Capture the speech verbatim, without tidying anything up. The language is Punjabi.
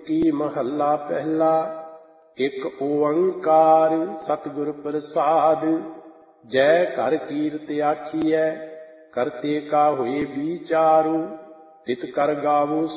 ਕੀ ਮਹੱਲਾ ਪਹਿਲਾ। ਇੱਕ ਓੰਕਾਰ ਸਤਿਗੁਰ ਪ੍ਰਸਾਦ। ਜੈ ਘਰ ਕੀਰਤ ਆਖੀਐ ਕਰਤੇ ਕਾ ਹੋਏ ਵਿਚਾਰੂ। ਤਿਤ ਕਰ ਗਾਵੋ